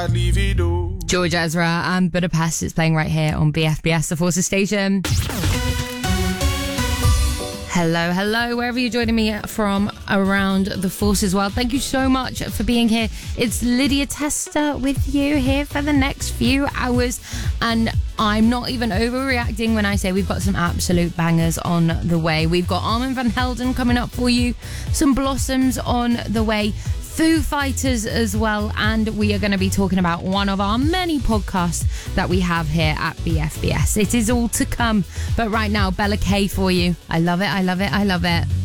George Ezra and Budapest is playing right here on BFBS, the Forces station. Hello, wherever you're joining me from around the Forces world. Thank you so much for being here. It's Lydia Testa with you here for the next few hours. And I'm not even overreacting when I say we've got some absolute bangers on the way. We've got Armand van Helden coming up for you, some Blossoms on the way, Foo Fighters as well, and we are going to be talking about one of our many podcasts that we have here at BFBS. It is all to come, but right now, Bella K for you. I love it.